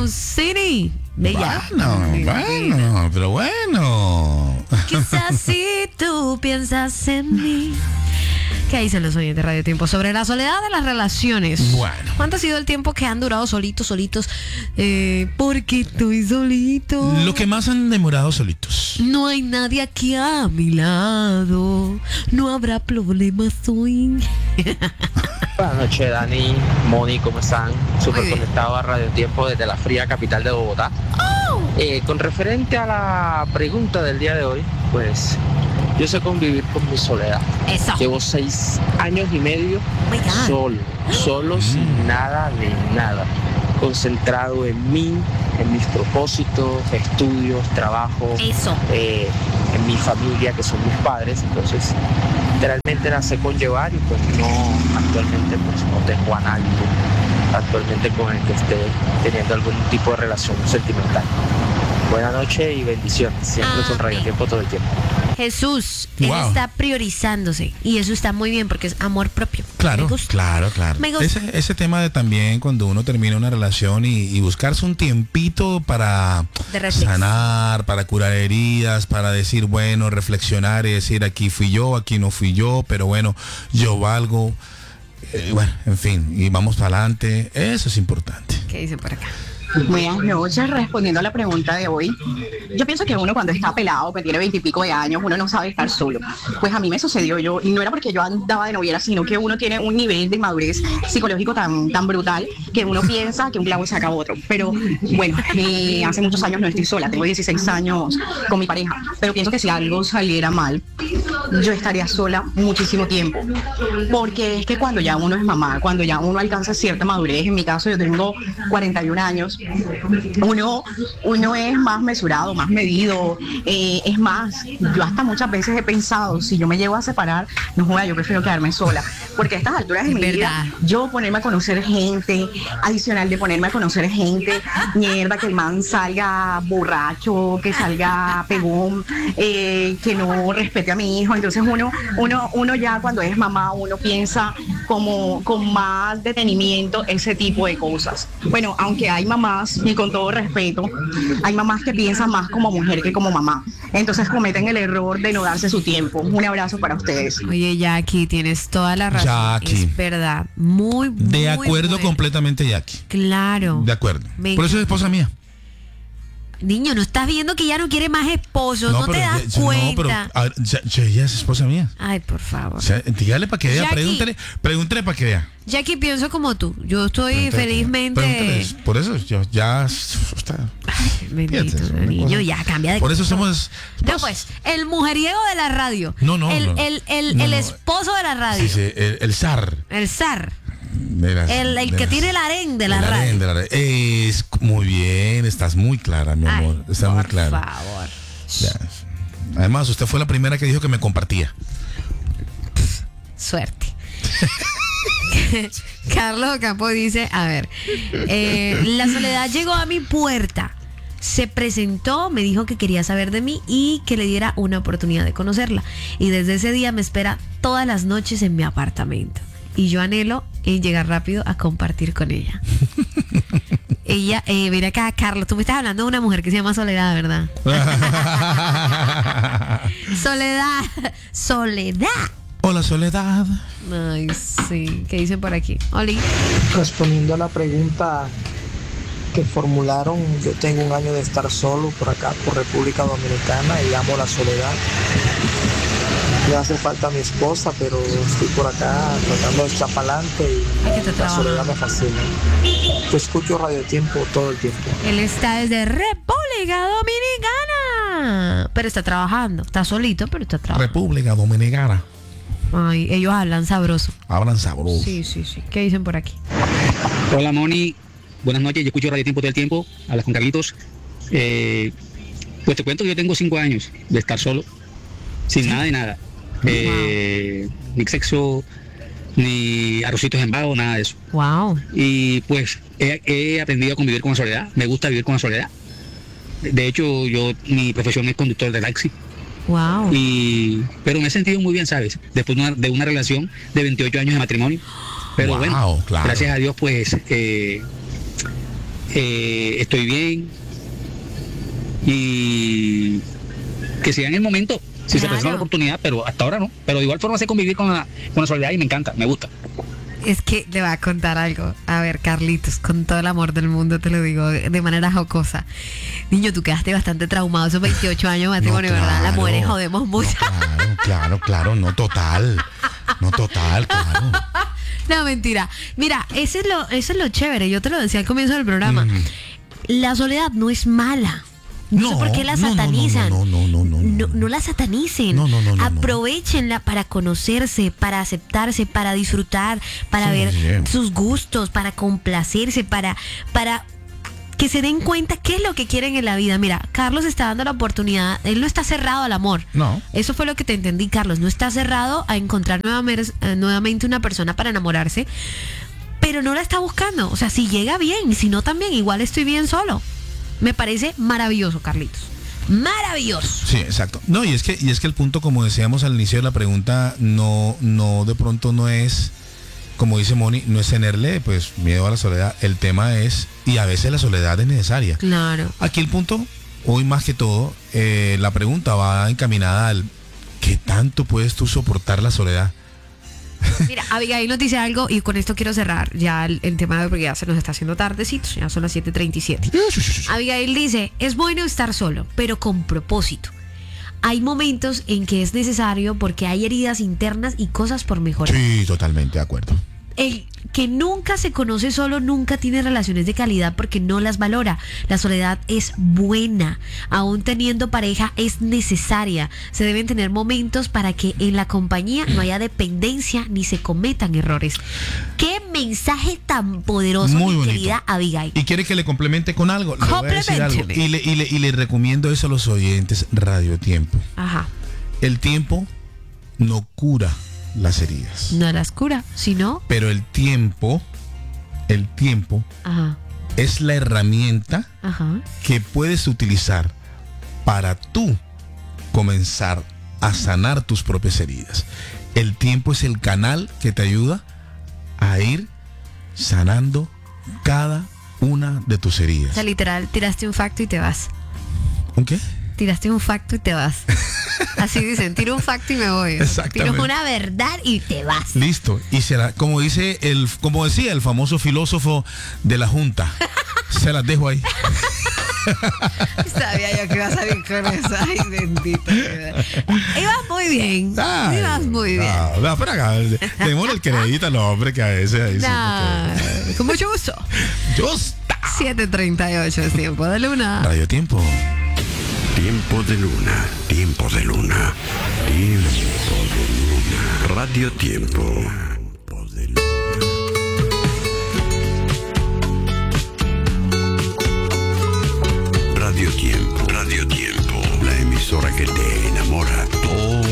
Sound City. Bella. Bueno, pero bueno. Quizás si tú piensas en mí. ¿Qué dicen los oyentes de Radio Tiempo sobre la soledad de las relaciones? Bueno. ¿Cuánto ha sido el tiempo que han durado solitos? Porque estoy solito. Lo que más han demorado solitos. No hay nadie aquí a mi lado. No habrá problemas hoy. Buenas noches, Dani, Moni, ¿cómo están? Súper bien. conectado a Radio Tiempo desde la fría capital de Bogotá. Con referente a la pregunta del día de hoy, pues yo sé convivir con mi soledad. Eso. Llevo 6 años y medio Oh my God. solo, sin nada de nada. Concentrado en mí, en mis propósitos, estudios, trabajo, Eso. en mi familia, que son mis padres. Entonces, literalmente la sé conllevar y pues actualmente pues no tengo a nadie actualmente con el que esté teniendo algún tipo de relación sentimental. Buenas noches y bendiciones. Siempre con Radio Tiempo todo el tiempo. Jesús, él Wow. está priorizándose y eso está muy bien porque es amor propio. Claro, Me gusta. claro. Me gusta. Ese tema de también cuando uno termina una relación y buscarse un tiempito para De reflexión. sanar, para curar heridas, para decir, bueno, reflexionar y decir, aquí fui yo, aquí no fui yo, pero bueno, yo valgo. Bueno, en fin, y vamos para adelante. Eso es importante. ¿Qué dicen por acá? Buenas noches, respondiendo a la pregunta de hoy. Yo pienso que uno cuando está pelado, que tiene 20 y pico de años, uno no sabe estar solo. Pues a mí me sucedió y no era porque yo andaba de noviera, sino que uno tiene un nivel de madurez psicológico tan brutal que uno piensa que un clavo saca otro. Pero bueno, hace muchos años no estoy sola, tengo 16 años con mi pareja, pero pienso que si algo saliera mal, yo estaría sola muchísimo tiempo. Porque es que cuando ya uno es mamá, cuando ya uno alcanza cierta madurez, en mi caso yo tengo 41 años, uno es más mesurado, más medido, es más, yo hasta muchas veces he pensado, si yo me llego a separar, no joda, yo prefiero quedarme sola, porque a estas alturas de Es mi verdad. vida, yo ponerme a conocer gente, adicional de ponerme a conocer gente, mierda, que el man salga borracho, que salga pegón, que no respete a mi hijo, entonces uno ya cuando es mamá, uno piensa como con más detenimiento ese tipo de cosas. Bueno, aunque hay mamás, y con todo respeto, hay mamás que piensan más como mujer que como mamá. Entonces cometen el error de no darse su tiempo. Un abrazo para ustedes. Oye, Jackie, tienes toda la razón. Jackie. Es verdad. Muy, De muy acuerdo bueno. completamente, Jackie. Claro. De acuerdo. Me Por eso es esposa mía. Niño, ¿no estás viendo que ya no quiere más esposos? No, te das cuenta. No, pero a ver, ella es esposa mía. Ay, por favor. O sea, dígale para que vea, Jackie. pregúntele para que vea. Jackie, pienso como tú. Yo estoy felizmente... Pregúntele, por eso yo ya está. Bendito, Fíjate, es una niño, cosa. ya cambia de Por eso color. somos. No, pues, el mujeriego de la radio. No. El esposo de la radio. Sí, el zar. El zar. El que tiene el harén de la radio. Es muy bien, estás muy clara, mi amor. Ay, Está muy por clara. favor. Ya. Además, usted fue la primera que dijo que me compartía. Suerte. Carlos Ocampo dice, a ver, la soledad llegó a mi puerta, se presentó, me dijo que quería saber de mí y que le diera una oportunidad de conocerla. Y desde ese día me espera todas las noches en mi apartamento. Y yo anhelo en llegar rápido a compartir con ella. Ella, mira acá, Carlos, tú me estás hablando de una mujer que se llama Soledad, ¿verdad? Soledad. Hola, Soledad. Ay, sí. ¿Qué dicen por aquí? Oli. Respondiendo a la pregunta que formularon, yo tengo un año de estar solo por acá, por República Dominicana, y amo la soledad. Me hace falta mi esposa, pero estoy por acá tratando de echar para adelante Ay, que te y la trabaja. soledad me fascina. Yo escucho Radio Tiempo todo el tiempo. Él está desde República Dominicana. Pero está trabajando. Está solito, pero está trabajando. República Dominicana. Ay, ellos hablan sabroso. Hablan sabroso. Sí. ¿Qué dicen por aquí? Hola, Moni. Buenas noches. Yo escucho Radio Tiempo todo el tiempo. Hablas con Carlitos. Pues te cuento que yo tengo 5 años de estar solo. Sin nada de nada. Ni sexo, ni arrocitos en vago, nada de eso. Wow. Y pues he aprendido a convivir con la soledad. Me gusta vivir con la soledad. De hecho, mi profesión es conductor de taxi. Wow. Pero me he sentido muy bien, ¿sabes? Después de una relación de 28 años de matrimonio. Pero Wow, bueno, claro. gracias a Dios, pues estoy bien y que sea en el momento, si se presenta la oportunidad, pero hasta ahora no. Pero de igual forma sé convivir con la soledad y me encanta, me gusta. Es que le voy a contar algo. A ver, Carlitos, con todo el amor del mundo te lo digo de manera jocosa. Niño, tú quedaste bastante traumado esos 28 años de matrimonio, No, ¿verdad? Las claro. mujeres jodemos mucho. Claro, no total, claro. No, mentira. Mira, eso es lo chévere. Yo te lo decía al comienzo del programa. La soledad no es mala. No sé por qué la satanizan. No la satanicen. No. Aprovechenla para conocerse, para aceptarse, para disfrutar, para ver sus gustos, para complacerse, para que se den cuenta qué es lo que quieren en la vida. Mira, Carlos está dando la oportunidad. Él no está cerrado al amor. No. Eso fue lo que te entendí, Carlos. No está cerrado a encontrar nuevamente una persona para enamorarse, pero no la está buscando. O sea, si llega bien, si no también, igual estoy bien solo. Me parece maravilloso, Carlitos. Maravilloso. Sí, exacto. No, y es que el punto, como decíamos al inicio de la pregunta, no de pronto no es, como dice Moni, no es tenerle pues miedo a la soledad. El tema es, y a veces la soledad es necesaria. Claro. Aquí el punto, hoy más que todo, la pregunta va encaminada al ¿qué tanto puedes tú soportar la soledad? Mira, Abigail nos dice algo y con esto quiero cerrar ya el tema de porque ya se nos está haciendo tardecito, ya son las 7:37. Abigail dice, es bueno estar solo, pero con propósito. Hay momentos en que es necesario porque hay heridas internas y cosas por mejorar. Sí, totalmente de acuerdo. El que nunca se conoce solo nunca tiene relaciones de calidad porque no las valora. La soledad es buena. Aún teniendo pareja es necesaria. Se deben tener momentos para que en la compañía no haya dependencia ni se cometan errores. ¡Qué mensaje tan poderoso, Muy mi bonito. querida Abigail! ¿Y quiere que le complemente con algo? Le voy a decir algo. Y le recomiendo eso a los oyentes, Radio Tiempo. Ajá. El tiempo no cura las heridas. No las cura, sino... Pero el tiempo Ajá. es la herramienta Ajá. que puedes utilizar para tú comenzar a sanar tus propias heridas. El tiempo es el canal que te ayuda a ir sanando cada una de tus O heridas. sea, literal, tiraste un facto y te vas. ¿Un qué? Tiraste un facto y te vas. Así dicen, tiro un facto y me voy. Exactamente. Tiro una verdad y te vas. Listo. Y será, como decía el famoso filósofo de la Junta, se las dejo ahí. Sabía yo que iba a salir con eso. Ay, bendito. Ibas muy bien. Ay, Ibas muy bien. No, pero acá, démosle el crédito al hombre que a veces ahí sí, Con mucho gusto. porque- ¡Justa! 7:38 es tiempo de luna. Radio Tiempo. Tiempo de luna, tiempo de luna, tiempo de luna. Radio Tiempo. Radio Tiempo, Radio Tiempo. La emisora que te enamora todo